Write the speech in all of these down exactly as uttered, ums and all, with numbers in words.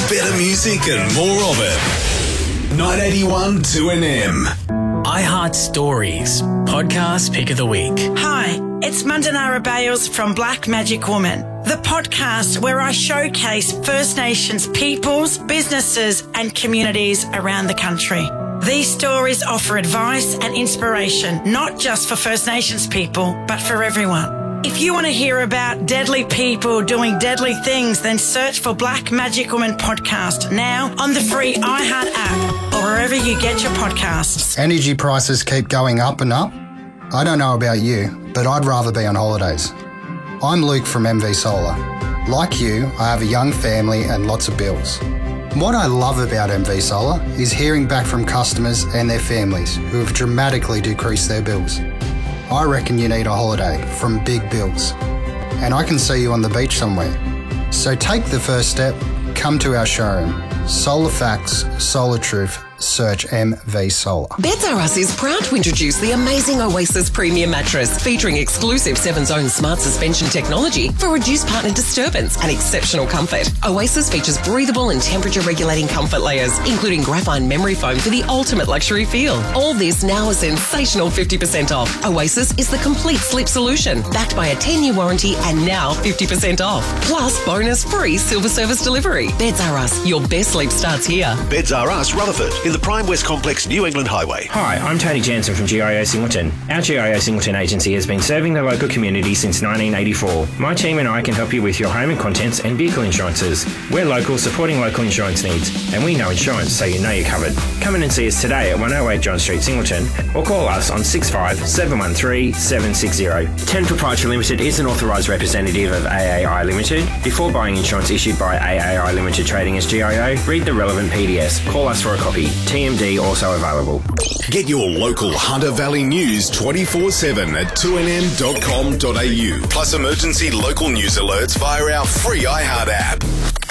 better music and more of it. nine eighty-one two N M. iHeart Stories, podcast pick of the week. Hi, it's Mandanara Bales from Black Magic Woman, the podcast where I showcase First Nations peoples, businesses and communities around the country. These stories offer advice and inspiration, not just for First Nations people, but for everyone. If you want to hear about deadly people doing deadly things, then search for Black Magic Woman Podcast now on the free iHeart app or wherever you get your podcasts. Energy prices keep going up and up. I don't know about you, but I'd rather be on holidays. I'm Luke from M V Solar. Like you, I have a young family and lots of bills. What I love about M V Solar is hearing back from customers and their families who have dramatically decreased their bills. I reckon you need a holiday from big bills. And I can see you on the beach somewhere. So take the first step, come to our showroom. Solar Facts, Solar Truth, search M V Solar. Beds R Us is proud to introduce the amazing Oasis Premium Mattress, featuring exclusive seven-zone smart suspension technology for reduced partner disturbance and exceptional comfort. Oasis features breathable and temperature-regulating comfort layers, including graphite memory foam for the ultimate luxury feel. All this now a sensational fifty percent off. Oasis is the complete sleep solution, backed by a ten-year warranty and now fifty percent off. Plus, bonus free silver service delivery. Beds R Us, your best sleep starts here. Beds R Us, Rutherford, in the Prime West Complex, New England Highway. Hi, I'm Tony Jansen from G I O Singleton. Our G I O Singleton agency has been serving the local community since nineteen eighty-four. My team and I can help you with your home and contents and vehicle insurances. We're local, supporting local insurance needs, and we know insurance, so you know you're covered. Come in and see us today at one oh eight John Street, Singleton, or call us on six five seven one three seven six zero. ten Proprietary Limited is an authorised representative of A A I Limited. Before buying insurance issued by A A I Limited Trading as G I O, read the relevant P D S. Call us for a copy. T M D also available. Get your local Hunter Valley news twenty-four seven at two n m dot com dot a u. Plus emergency local news alerts via our free iHeart app.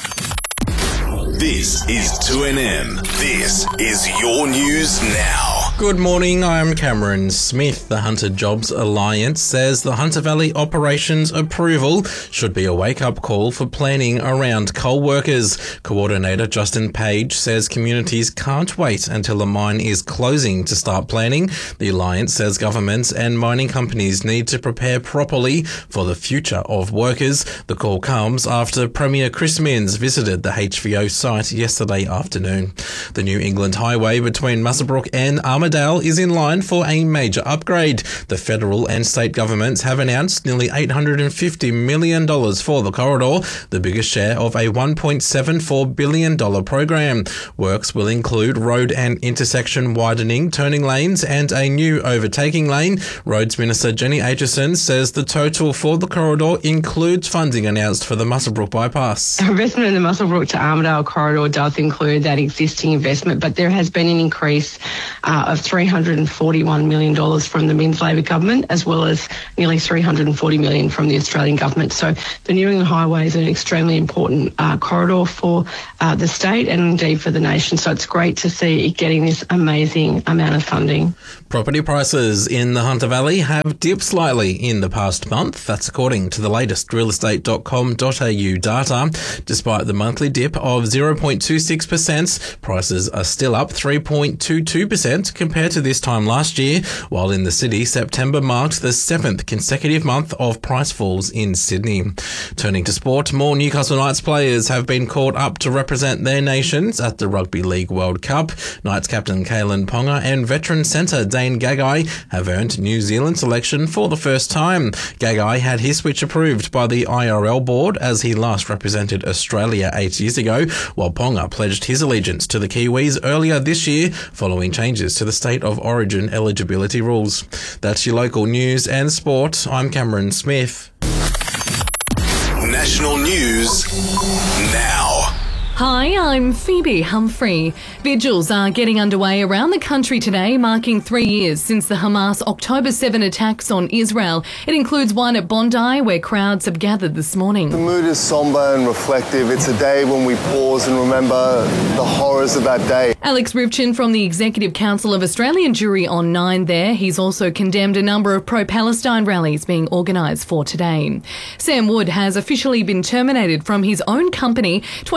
This is two N M. This is your news now. Good morning, I'm Cameron Smith. The Hunter Jobs Alliance says the Hunter Valley operations approval should be a wake-up call for planning around coal workers. Coordinator Justin Page says communities can't wait until a mine is closing to start planning. The Alliance says governments and mining companies need to prepare properly for the future of workers. The call comes after Premier Chris Minns visited the H V O site yesterday afternoon. The New England Highway between Muswellbrook and Armadale is in line for a major upgrade. The federal and state governments have announced nearly eight hundred fifty million dollars for the corridor, the biggest share of a one point seven four billion dollars program. Works will include road and intersection widening, turning lanes and a new overtaking lane. Roads Minister Jenny Aitchison says the total for the corridor includes funding announced for the Muswellbrook bypass. Investment in the Muswellbrook to Armadale corridor does include that existing investment, but there has been an increase uh, of three hundred forty-one million dollars from the Minns Labor government, as well as nearly three hundred forty million dollars from the Australian government. So the New England Highway is an extremely important uh, corridor for uh, the state and indeed for the nation. So it's great to see it getting this amazing amount of funding. Property prices in the Hunter Valley have dipped slightly in the past month. That's according to the latest real estate dot com dot a u data. Despite the monthly dip of zero point two six percent, prices are still up three point two two percent compared to this time last year, while in the city, September marked the seventh consecutive month of price falls in Sydney. Turning to sport, more Newcastle Knights players have been called up to represent their nations at the Rugby League World Cup. Knights captain Kalen Ponga and veteran centre Dane Gagai have earned New Zealand selection for the first time. Gagai had his switch approved by the I R L board as he last represented Australia eight years ago, while Ponga pledged his allegiance to the Kiwis earlier this year following changes to the state of origin eligibility rules. That's your local news and sport. I'm Cameron Smith. National news now. Hi, I'm Phoebe Humphrey. Vigils are getting underway around the country today, marking three years since the Hamas October seventh attacks on Israel. It includes one at Bondi, where crowds have gathered this morning. The mood is sombre and reflective. It's a day when we pause and remember the horrors of that day. Alex Rivchin from the Executive Council of Australian Jury on Nine there. He's also condemned a number of pro-Palestine rallies being organised for today. Sam Wood has officially been terminated from his own company, twenty-eight by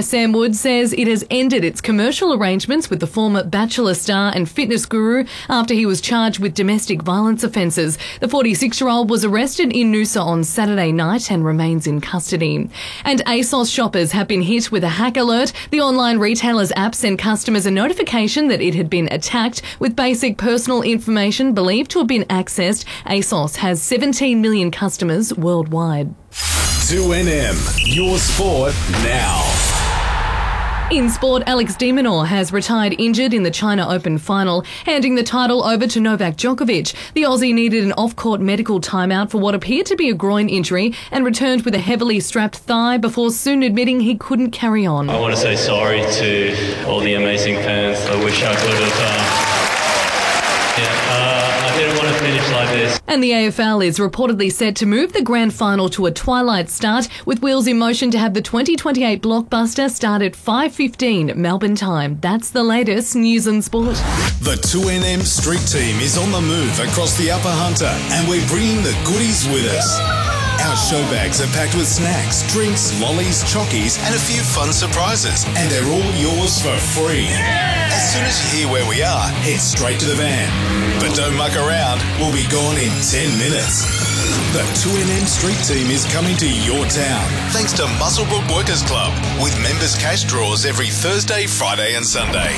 Sam Wood says it has ended its commercial arrangements with the former Bachelor star and fitness guru after he was charged with domestic violence offences. The forty-six-year-old was arrested in Noosa on Saturday night and remains in custody. And ASOS shoppers have been hit with a hack alert. The online retailer's app sent customers a notification that it had been attacked with basic personal information believed to have been accessed. ASOS has seventeen million customers worldwide. two N M, your sport now. In sport, Alex de Minaur has retired injured in the China Open final, handing the title over to Novak Djokovic. The Aussie needed an off-court medical timeout for what appeared to be a groin injury and returned with a heavily strapped thigh before soon admitting he couldn't carry on. I want to say sorry to all the amazing fans. I wish I could have... Uh, yeah, uh, I didn't want to finish like this. And the A F L is reportedly set to move the grand final to a twilight start, with wheels in motion to have the twenty twenty-eight blockbuster start at five fifteen Melbourne time. That's the latest news and sport. The two N M Street Team is on the move across the Upper Hunter, and we're bringing the goodies with us. Our show bags are packed with snacks, drinks, lollies, chockies, and a few fun surprises, and they're all yours for free. As soon as you hear where we are, head straight to the van. But don't muck around, we'll be gone in ten minutes. The two N M Street Team is coming to your town, thanks to Muswellbrook Workers Club, with members' cash draws every Thursday, Friday and Sunday.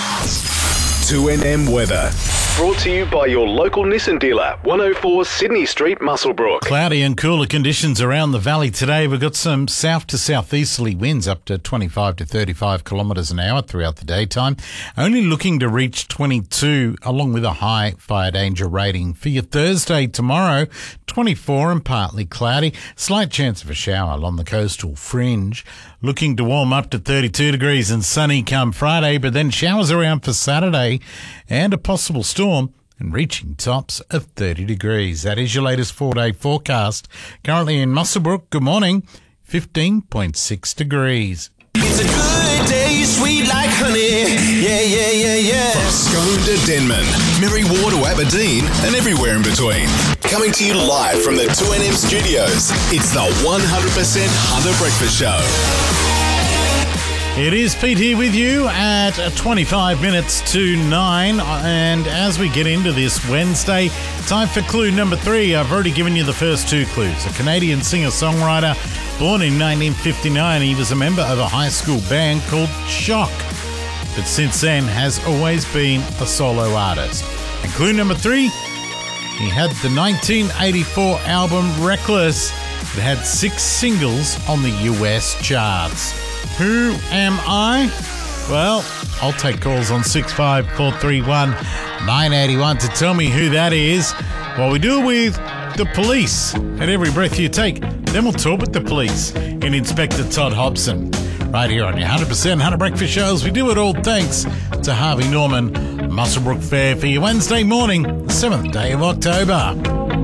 two N M Weather. Brought to you by your local Nissan dealer, one oh four Sydney Street, Muswellbrook. Cloudy and cooler conditions around the valley today. We've got some south to southeasterly winds up to twenty-five to thirty-five kilometres an hour throughout the daytime. Only looking to reach twenty-two, along with a high fire danger rating. For your Thursday tomorrow, twenty-four and partly cloudy. Slight chance of a shower along the coastal fringe. Looking to warm up to thirty-two degrees and sunny come Friday, but then showers around for Saturday and a possible storm and reaching tops of thirty degrees. That is your latest four-day forecast. Currently in Muswellbrook, good morning, fifteen point six degrees. It's a good day, sweet like honey. Yeah, yeah, yeah, yeah. From Scone to Denman, Merry War to Aberdeen, and everywhere in between. Coming to you live from the two N M studios, it's the one hundred percent Hunter Breakfast Show. It is Pete here with you at twenty-five minutes to nine, and as we get into this Wednesday, time for clue number three. I've already given you the first two clues. A Canadian singer-songwriter born in nineteen fifty-nine, he was a member of a high school band called Shock, but since then has always been a solo artist. And clue number three, he had the nineteen eighty-four album Reckless that had six singles on the U S charts. Who am I? Well, I'll take calls on six five four three one nine eight one to tell me who that is. Well, we do it with the police at every breath you take. Then we'll talk with the police in Inspector Todd Hobson. Right here on your one hundred percent Hunter Breakfast Shows. We do it all thanks to Harvey Norman Muswellbrook Fair for your Wednesday morning, the seventh day of October.